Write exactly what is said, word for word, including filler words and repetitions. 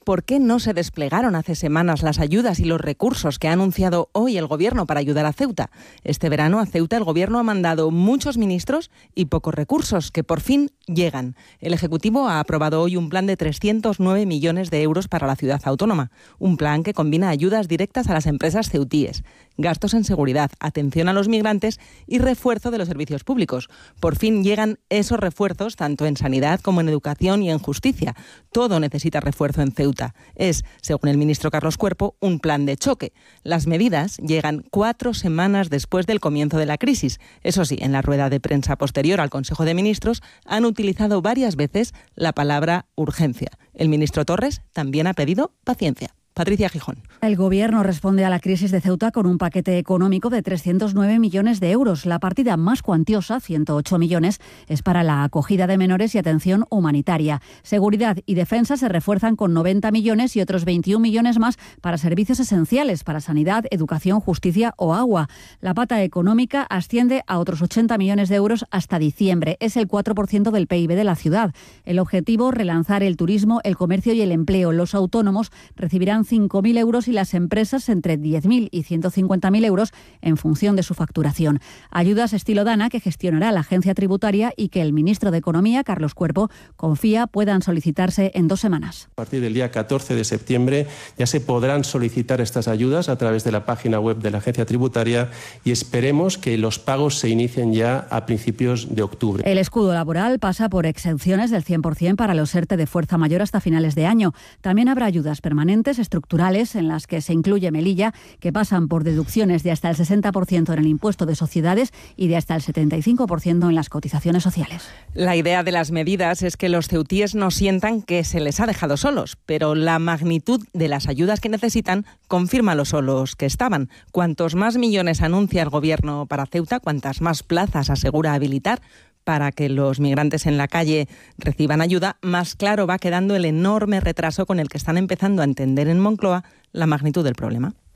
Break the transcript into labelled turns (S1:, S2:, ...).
S1: ¿por qué no se desplegaron hace semanas las ayudas y los recursos que ha anunciado hoy el Gobierno para ayudar a Ceuta? Este verano a Ceuta el Gobierno ha mandado muchos ministros y pocos recursos, que por fin llegan. El Ejecutivo ha aprobado hoy un plan de trescientos nueve millones de euros para la ciudad autónoma. Un plan que combina ayudas directas a las empresas ceutíes, gastos en seguridad, atención a los migrantes y refuerzo de los servicios públicos. Por fin llegan esos refuerzos tanto en sanidad como en educación y en justicia. Todo necesita refuerzo en Ceuta. Es, según el ministro Carlos Cuerpo, un plan de choque. Las medidas llegan cuatro semanas después del comienzo de la crisis. Eso sí, en la rueda de prensa posterior al Consejo de Ministros han utilizado varias veces la palabra urgencia. El ministro Torres también ha pedido paciencia. Patricia Gijón.
S2: El Gobierno responde a la crisis de Ceuta con un paquete económico de trescientos nueve millones de euros. La partida más cuantiosa, ciento ocho millones, es para la acogida de menores y atención humanitaria. Seguridad y defensa se refuerzan con noventa millones y otros veintiún millones más para servicios esenciales, para sanidad, educación, justicia o agua. La pata económica asciende a otros ochenta millones de euros hasta diciembre. Es el cuatro por ciento del P I B de la ciudad. El objetivo, relanzar el turismo, el comercio y el empleo. Los autónomos recibirán cinco mil euros y las empresas entre diez mil y ciento cincuenta mil euros en función de su facturación. Ayudas estilo Dana que gestionará la agencia tributaria y que el ministro de Economía, Carlos Cuerpo, confía puedan solicitarse en dos semanas.
S3: A partir del día catorce de septiembre ya se podrán solicitar estas ayudas a través de la página web de la agencia tributaria y esperemos que los pagos se inicien ya a principios de octubre.
S2: El escudo laboral pasa por exenciones del cien por ciento para los ERTE de fuerza mayor hasta finales de año. También habrá ayudas permanentes, estructurales, en las que se incluye Melilla, que pasan por deducciones de hasta el sesenta por ciento en el impuesto de sociedades y de hasta el setenta y cinco por ciento en las cotizaciones sociales.
S1: La idea de las medidas es que los ceutíes no sientan que se les ha dejado solos, pero la magnitud de las ayudas que necesitan confirma lo solos que estaban. Cuantos más millones anuncia el Gobierno para Ceuta, cuantas más plazas asegura habilitar para que los migrantes en la calle reciban ayuda, más claro va quedando el enorme retraso con el que están empezando a entender en Moncloa la magnitud del problema.